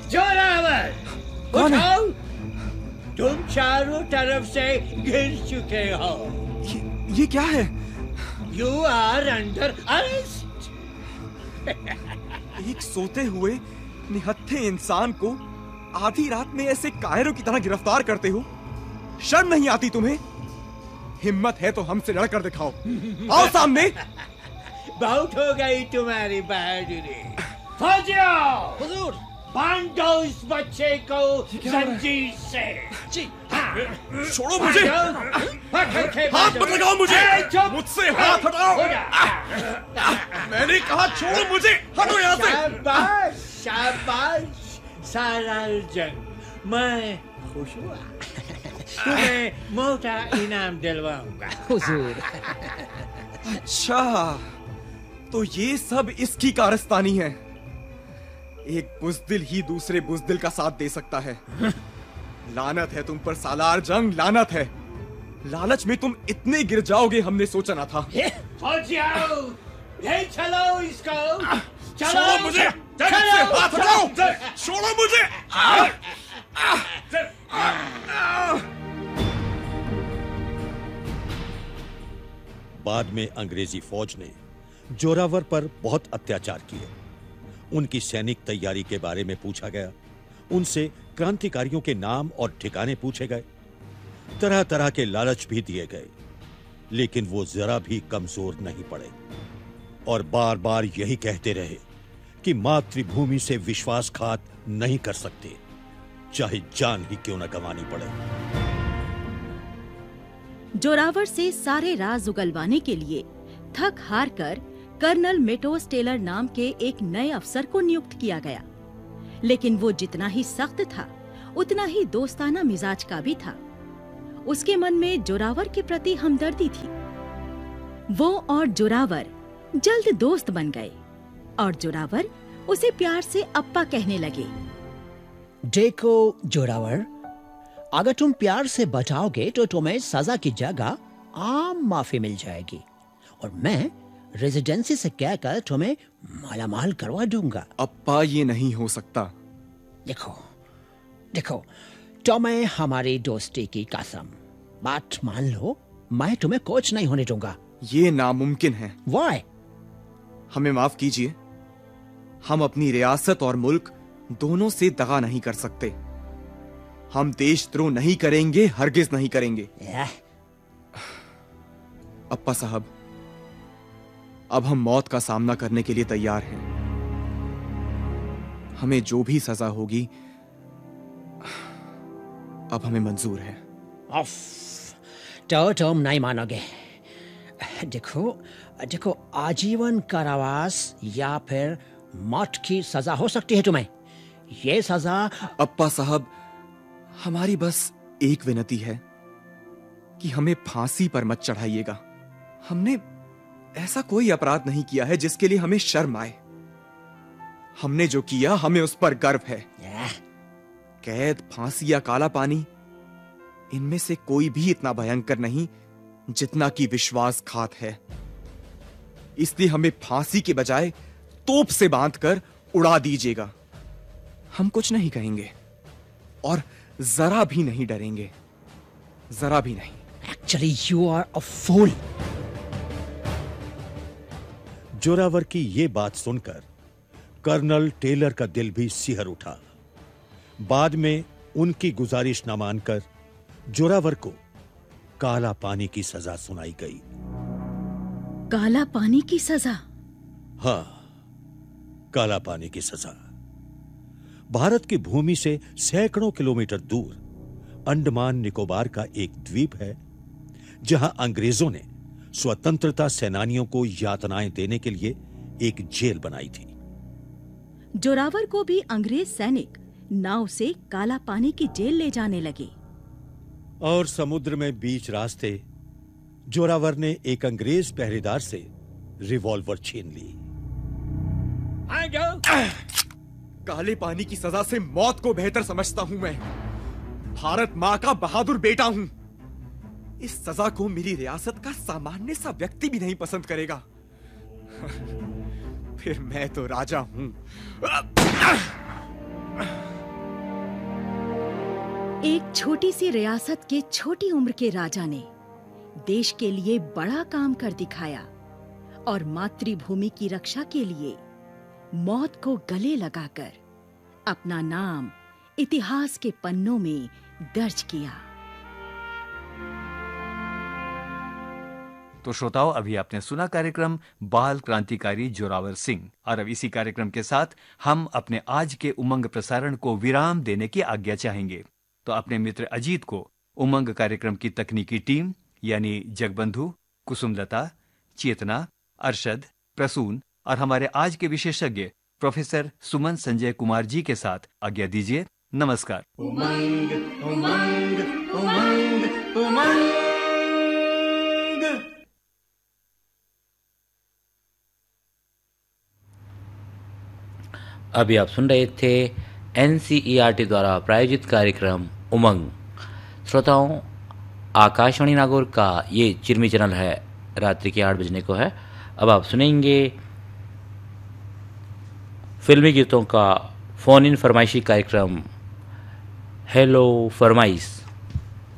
जोरावर, कौन है? उठाओ। तुम चारों तरफ से गिर चुके हो। ये क्या है? You are under arrest. एक सोते हुए निहत्थे इंसान को आधी रात में ऐसे कायरों की तरह गिरफ्तार करते हो? शर्म नहीं आती तुम्हें? हिम्मत है तो हमसे लड़कर दिखाओ। आओ सामने। बहुत हो गई तुम्हारी बहादुरी। फौजियों, हुजूर, बांध दो इस बच्चे को जंजीर से। जी। छोड़ो मुझे। हाथ मत लगाओ मुझे। मुझसे हाथ हटाओ। मैंने कहा छोड़ो मुझे। हटो यहाँ से। शाबाश, शाबाश सालार जंग, मैं खुश हुआ। तुम्हें मोटा इनाम दिलवाऊंगा। हुजूर। अच्छा, तो ये सब इसकी कारस्तानी है। एक बुज़दिल ही दूसरे बुज़दिल का साथ दे सकता है। लानत है तुम पर सालार जंग, लानत है। लालच में तुम इतने गिर जाओगे हमने सोचा ना था। फौजियों, ले चलो इसको। चलो छोड़ो मुझे। मुझसे हाथ हटाओ। छोड़ो मुझे। बाद में अंग्रेजी फौज ने जोरावर पर बहुत अत्याचार किए। उनकी सैनिक तैयारी के बारे में पूछा गया, उनसे क्रांतिकारियों के नाम और ठिकाने पूछे गए, तरह तरह के लालच भी दिए गए, लेकिन वो जरा भी कमजोर नहीं पड़े और बार बार यही कहते रहे कि मातृभूमि से विश्वासघात नहीं कर सकते, चाहे जान ही क्यों न गंवानी पड़े। जोरावर से सारे राज उगलवाने के लिए थक हार कर कर्नल मेटोस टेलर नाम के एक नए अफसर को नियुक्त किया गया, लेकिन वो जितना ही सख्त था उतना ही दोस्ताना मिजाज का भी था। उसके मन में जोरावर के प्रति हमदर्दी थी। वो और जोरावर जल्द दोस्त बन गए और जोरावर उसे प्यार से अप्पा कहने लगे। देखो जोरावर, अगर तुम प्यार से बचाओगे तो तुम्हें सजा की जगह आम माफी मिल जाएगी और मैं रेजिडेंसी से कहकर तुम्हें मालामाल करवा दूंगा। अप्पा, ये नहीं हो सकता। देखो देखो, तुम्हें हमारी दोस्ती की कसम, बात मान लो, मैं तुम्हें कोच नहीं होने दूंगा। ये नामुमकिन है। Why? हमें माफ कीजिए, हम अपनी रियासत और मुल्क दोनों से दगा नहीं कर सकते। हम देशद्रोह नहीं करेंगे, हरगिज नहीं करेंगे। अप्पा साहब, अब हम मौत का सामना करने के लिए तैयार हैं। हमें जो भी सजा होगी अब हमें मंजूर है। तो तुम नहीं मानोगे। देखो देखो, आजीवन कारावास या फिर मौत की सजा हो सकती है तुम्हें। ये सजा। अप्पा साहब, हमारी बस एक विनती है कि हमें फांसी पर मत चढ़ाइएगा। हमने ऐसा कोई अपराध नहीं किया है जिसके लिए हमें शर्म आए। हमने जो किया हमें उस पर गर्व है। कैद, फांसी या काला पानी, इनमें से कोई भी इतना भयंकर नहीं जितना कि विश्वासघात है। इसलिए हमें फांसी के बजाय तोप से बांधकर उड़ा दीजिएगा। हम कुछ नहीं कहेंगे और जरा भी नहीं डरेंगे, जरा भी नहीं। Actually, you are a fool. Zorawar की ये बात सुनकर कर्नल टेलर का दिल भी सिहर उठा। बाद में उनकी गुजारिश न मानकर जोरावर को काला पानी की सजा सुनाई गई। काला पानी की सजा? हाँ, काला पानी की सजा। भारत की भूमि से सैकड़ों किलोमीटर दूर अंडमान निकोबार का एक द्वीप है जहां अंग्रेजों ने स्वतंत्रता सेनानियों को यातनाएं देने के लिए एक जेल बनाई थी। जोरावर को भी अंग्रेज सैनिक नाव से काला पानी की जेल ले जाने लगे और समुद्र में बीच रास्ते जोरावर ने एक अंग्रेज पहरेदार से रिवॉल्वर छीन ली। काले पानी की सजा से मौत को बेहतर समझता हूं मैं। भारत मां का बहादुर बेटा हूं। इस सजा को मेरी रियासत का सामान्य सा व्यक्ति भी नहीं पसंद करेगा। फिर मैं तो राजा हूं। छोटी सी रियासत के छोटी उम्र के राजा ने देश के लिए बड़ा काम कर दिखाया और मातृभूमि की रक्षा के लिए मौत को गले लगाकर अपना नाम इतिहास के पन्नों में दर्ज किया। तो श्रोताओं, अभी आपने सुना कार्यक्रम बाल क्रांतिकारी जोरावर सिंह, और अब इसी कार्यक्रम के साथ हम अपने आज के उमंग प्रसारण को विराम देने की आज्ञा चाहेंगे। तो अपने मित्र अजीत को उमंग कार्यक्रम की तकनीकी टीम यानी जगबंधु, कुसुमलता, चेतना, अरशद, प्रसून और हमारे आज के विशेषज्ञ प्रोफेसर सुमन संजय कुमार जी के साथ आज्ञा दीजिए। नमस्कार। उमंग उमंग उमंग उमंग। अभी आप सुन रहे थे NCERT द्वारा प्रायोजित कार्यक्रम उमंग। श्रोताओं, आकाशवाणी नागौर का ये चिरमी चैनल है, रात्रि के 8 बजने को है। अब आप सुनेंगे फिल्मी गीतों का फोन इन फरमाइशी कार्यक्रम हेलो फरमाइश।